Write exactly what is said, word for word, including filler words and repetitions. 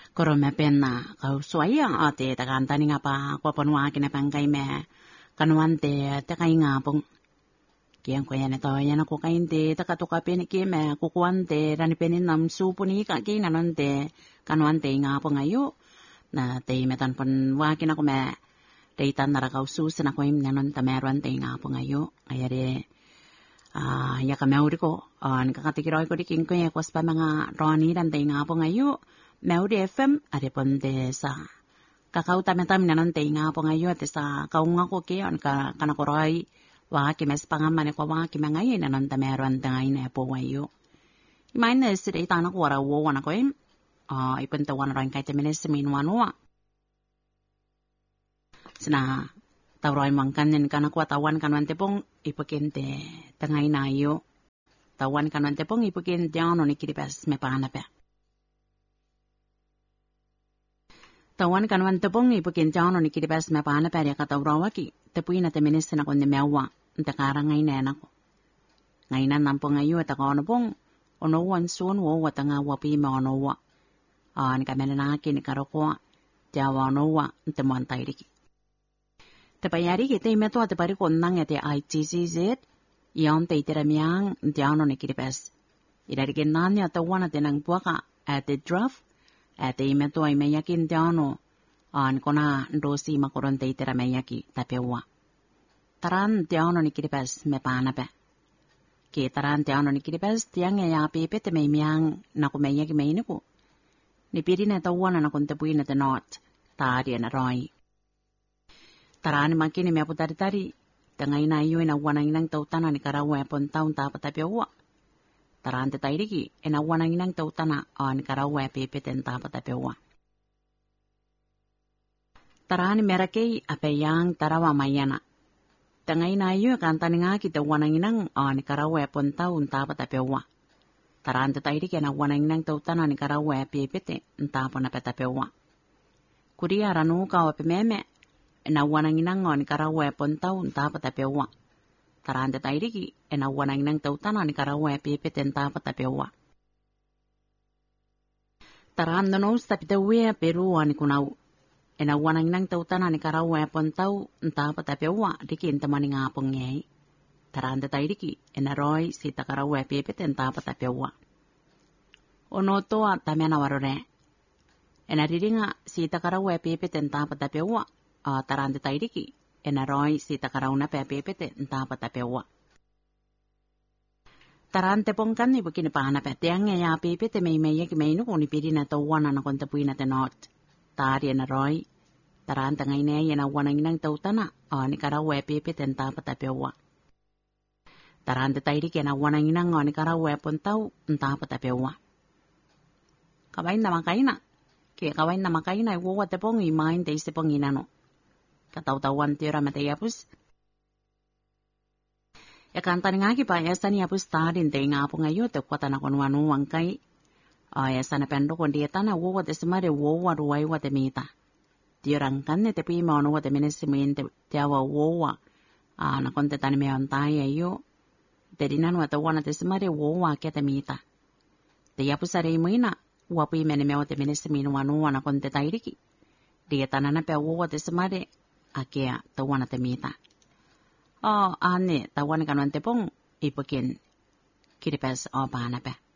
Korome penna kau suaya ate takantani ngapa ko ponwa kina pangkai me kanwante takai ngapong kian ko yana to yana ko kainte takatuka pen ki me ko kuante rani penin nam supuni ka ki nanonte kanwante ngapong ayo na te metan pon wa kina ko me te tan nara kau su sena ko im nanon tameron te ngapong ayo ayare ah ya kamauri ko an kakatikiroi ko diking ko ya ko spa mga roni dan te ngapong ayo Mau di F M ada pun desa. Kakau tamen-tamen nanon te ngapong ayo desa kau ngako ke on ka kana koroi wa ki mes pangaman ko wa ki mangai nanon tameron tangai ne po ayo. Imain ne sire tana ko ra wo wana ko im. Ah ipun tawan ran kai temene semin wanwa. Sina tawroi mangkan nen kana ko tawan kan wante pong ipekente tangai na ayo. Tawan kan wante pong ipekin jano ni kiripes me pangana pe. Tawan kan wan tepong ipukin jano ni kiribas me paana pari ka tawrawa ki tepuin na temenes na konde mewa nta karang ngay nena ko ngay nan nampong ayo ta kono pong ono wan suon wo wa tanga wa pi me ono wa an ka melana ki ni karoko jawa ono wa nta montai riki tepayari ki te meto te pari konnang ete I T C Z yon te teramiang jano ni kiribas idari kenanya tawana tenang puaka ate draft Ate imeto ay mayakin tiano an kona dosi makoron te itera mayaki tapewa. Taran tiano ni kiripes me panape. Ki taran tiano ni kiripes tiang ya pepe te mayang na kumayaki mayniku. Ni piri na tawana na kontepuin na tenot tadi na roy. Taran makini me aputari-tari tangay na iyo na wanang inang tautana ni karawa pon taon tapat tapewa. Tarante tairiki ena wanang inang tautana on karawa pepe tenta patapewa. Tarani merakei apeyang tarawa mayana. Tangay na iyo kantani nga kita wanang inang on karawa ponta unta patapewa. Tarante tairiki ena wanang inang tautana ni karawa pepe tenta patapewa. Kuria ranu kawa pememe ena wanang inang on karawa ponta unta patapewa. Tarante tairiki ena wanang nang tautana ni karawa pepe tenta patapewa. Taran no stapitawe Peru ani kunau. Ena wanang nang tautana ni karawa pontau enta patapewa diki entamani ngapong ngei. Tarante tairiki ena roy si takarawa pepe tenta patapewa. Ono toa tamena warore. Ena riringa si takarawa pepe tenta patapewa. Uh, tarante tairiki ena roy si takarauna pepe te enta patapewa. Tarante pongkan ni bukini paana petiang ya pepe te mei mei ki mei no ni pidi na tawana na kontapuina te not. Tari ena roy. Tarante ngai ne ya na wana nginang tautana o ni karawa pepe te enta patapewa. Tarante tairiki ena wana nginang o ni karawa pontau enta patapewa. Kawain na makaina. Ki kawain na makaina i wo te pong i main te ise pong inano. Kataw-tawan tira mata yapus. Ya kantan nga ki pa ya san yapus tadin te nga po ngayo te kwata na konwanu wangkay. Uh, ya sana pendo kon dieta na wo te semare wo wa ruway wa te mita. Tirang kan ne te pi mo no wa te minesimin te tiawa wo wa. Uh, na konte tani me antay ayo. Te dinan wa te wana te semare wo wa ke te mita. Te yapus are imina wa pi mene me wa te minesimin wanu wa na konte tairiki. Dieta na na pe wo wa te semare akea tawana te mita. O ane tawana kanon te pong ipakin kiripes o paana pe.